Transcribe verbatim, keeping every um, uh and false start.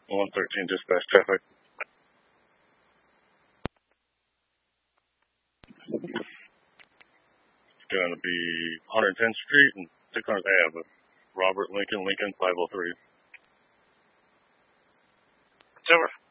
one thirteen dispatch traffic. It's going to be one tenth Street and six hundredth Avenue. Robert Lincoln, Lincoln five oh three. It's over.